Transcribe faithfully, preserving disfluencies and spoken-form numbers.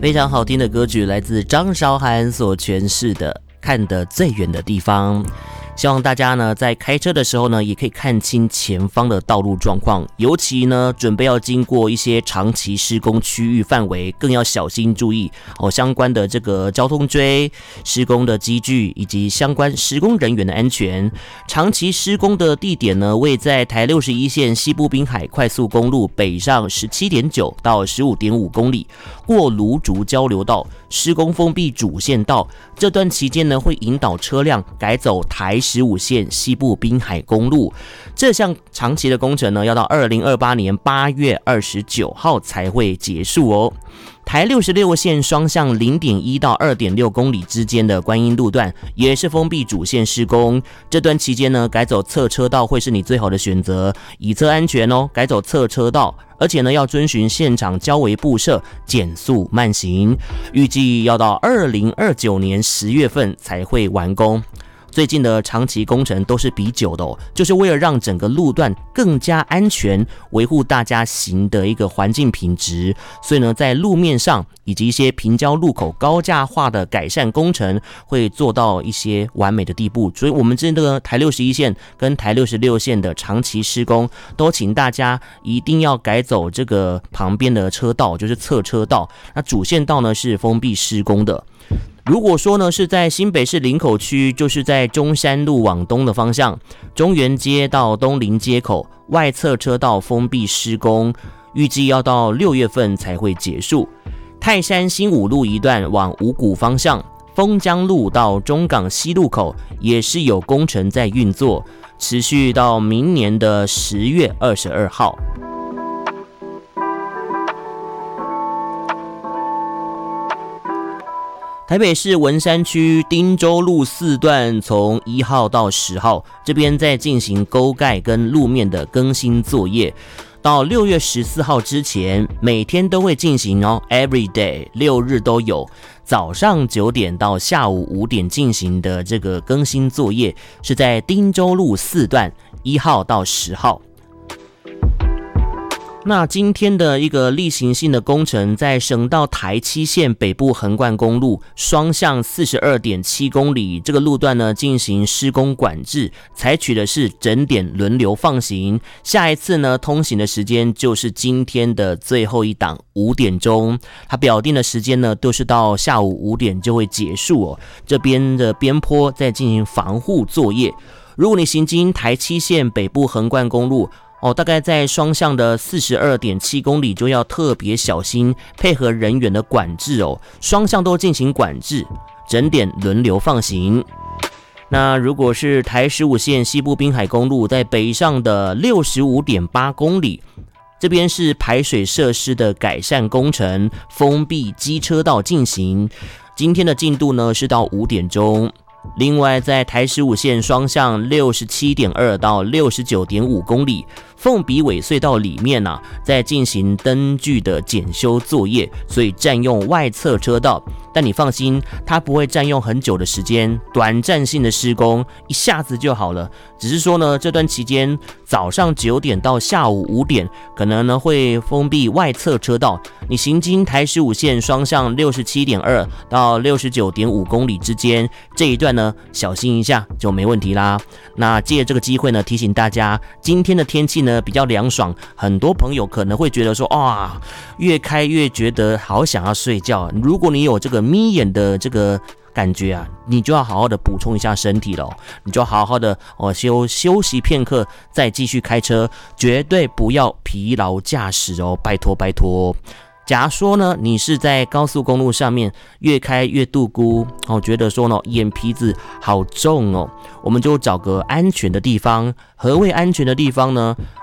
非常好听的歌曲，来自张韶涵所诠释的《看得最远的地方》。希望大家呢在开车的时候呢，也可以看清前方的道路状况，尤其呢准备要经过一些长期施工区域范围，更要小心注意哦相关的这个交通锥、施工的机具以及相关施工人员的安全。长期施工的地点呢，位在台六十一线西部滨海快速公路北上 十七点九 到 十五点五公里，过芦竹交流道，施工封闭主线道。这段期间呢，会引导车辆改走台十五线西部滨海公路。这项长期的工程呢，要到二零二八年八月二十九号才会结束哦。台六十六线双向 零点一 到 二点六公里之间的观音路段也是封闭主线施工，这段期间呢，改走侧车道会是你最好的选择，以侧安全哦，改走侧车道，而且呢要遵循现场交维布设，减速慢行，预计要到二零二九年十月份才会完工。最近的长期工程都是比久的哦，就是为了让整个路段更加安全，维护大家行的一个环境品质。所以呢，在路面上以及一些平交路口高架化的改善工程，会做到一些完美的地步。所以我们这个台六十一线跟台六十六线的长期施工，都请大家一定要改走这个旁边的车道，就是侧车道。那主线道呢是封闭施工的。如果说呢是在新北市林口区，就是在中山路往东的方向，中原街到东林街口外侧车道封闭施工，预计要到六月份才会结束。泰山新五路一段往五股方向，丰江路到中港西路口也是有工程在运作，持续到明年的十月二十二号。台北市文山区汀州路四段从一号到十号，这边在进行沟盖跟路面的更新作业，到六月十四号之前，每天都会进行哦 ，every day 六日都有，早上九点到下午五点进行的这个更新作业，是在汀州路四段一号到十号。那今天的一个例行性的工程，在省道台七线北部横贯公路双向 四十二点七公里这个路段呢，进行施工管制，采取的是整点轮流放行。下一次呢，通行的时间就是今天的最后一档五点钟，它表定的时间呢，都是到下午五点就会结束哦。这边的边坡在进行防护作业。如果你行经台七线北部横贯公路，哦，大概在双向的 四十二点七公里就要特别小心，配合人员的管制哦，双向都进行管制，整点轮流放行。那如果是台十五线西部滨海公路，在北上的 六十五点八公里，这边是排水设施的改善工程，封闭机车道进行。今天的进度呢是到五点钟。另外，在台十五线双向 六十七点二 到 六十九点五公里，凤鼻尾隧道里面啊，在进行灯具的检修作业，所以占用外侧车道。但你放心，它不会占用很久的时间，短暂性的施工，一下子就好了。只是说呢，这段期间早上九点到下午五点，可能呢会封闭外侧车道。你行经台十五线双向 六十七点二 到 六十九点五公里之间这一段呢，小心一下就没问题啦。那借这个机会呢，提醒大家，今天的天气呢比较凉爽，很多朋友可能会觉得说，哇，越开越觉得好想要睡觉。如果你有这个眯眼的这个感觉啊，你就要好好的补充一下身体了，你就好好的哦休休息片刻，再继续开车，绝对不要疲劳驾驶哦，拜托拜托。假如说呢，你是在高速公路上面越开越度孤哦，觉得说呢眼皮子好重哦，我们就找个安全的地方。何谓安全的地方呢？